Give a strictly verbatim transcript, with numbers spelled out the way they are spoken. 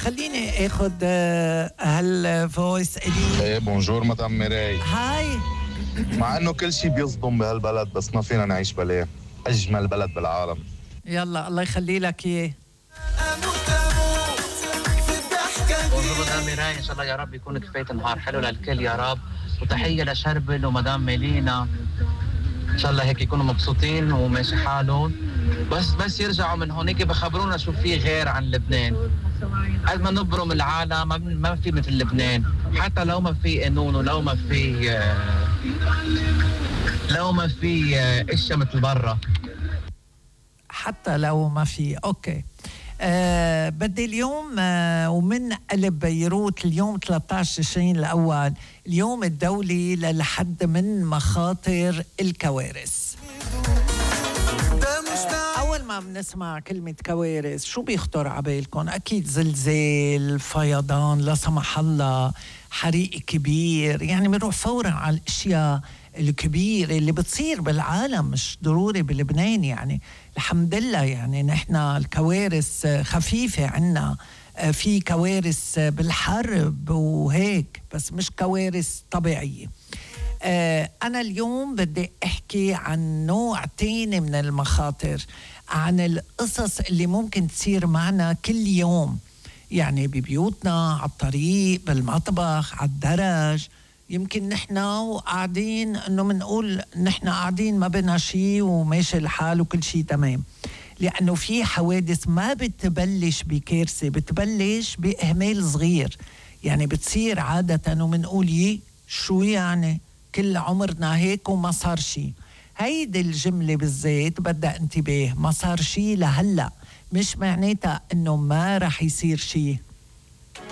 خليني اخذ هالفويس الي. ايه بونجور مدام ميراي. هاي. مع انه كل شيء بيصدم بهالبلد بس ما فينا نعيش بلاه، اجمل بلد بالعالم. يلا الله يخلي لك اياه. بونجور مدام ميراي، ان شاء الله يا رب يكون كفايه نهار حلو للكل يا رب، وتحيه لشربل ومدام ميلينا، ان شاء الله هيك يكونوا مبسوطين وماشي حالهم. بس بس يرجعوا من هونيك بخبرونا شو في غير عن لبنان. قد ما نبرم العالم ما في مثل لبنان، حتى لو ما في قانون ولو ما في لو ما في اشياء مثل برا، حتى لو ما في. اوكي. أه بدي اليوم أه ومن قلب بيروت اليوم ثلاثة عشر تشرين الأول، اليوم الدولي للحد من مخاطر الكوارث. أه أول ما بنسمع كلمة كوارث شو بيخطر عبالكم؟ أكيد زلزال، فيضان، لا سمح الله حريق كبير، يعني بنروح فورا على الأشياء الكبيرة اللي بتصير بالعالم، مش ضروري بلبنان. يعني الحمد لله يعني نحن الكوارث خفيفة عنا، في كوارث بالحرب وهيك بس مش كوارث طبيعية. أنا اليوم بدي أحكي عن نوع تاني من المخاطر، عن القصص اللي ممكن تصير معنا كل يوم، يعني ببيوتنا، على الطريق، بالمطبخ، على الدرج. يمكن نحن وقاعدين انه منقول نحن قاعدين ما بنا شيء وماشي الحال وكل شيء تمام، لانه في حوادث ما بتبلش بكارثه، بتبلش باهمال صغير، يعني بتصير عاده ومنقول يي شو يعني كل عمرنا هيك وما صار شيء. هيدي الجمله بالذات بدها انتباه، ما صار شيء لهلا مش معناتها انه ما رح يصير شيء.